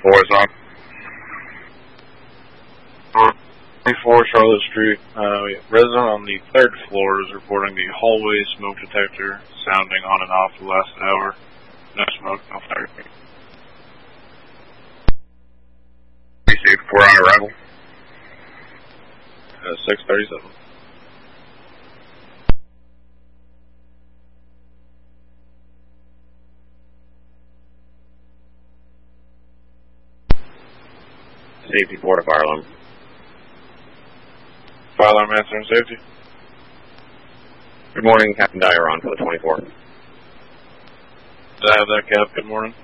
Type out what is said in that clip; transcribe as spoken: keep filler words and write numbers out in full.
four is on. twenty-four Charlotte Street. Uh, resident on the third floor is reporting the hallway smoke detector sounding on and off the last hour. No smoke, no fire. Received four on arrival. Uh, six thirty-seven. Safety four to fire alarm. Fire alarm answer and safety. Good morning, Captain Dyer on for the twenty-four. Did I have that, Cap? Good morning.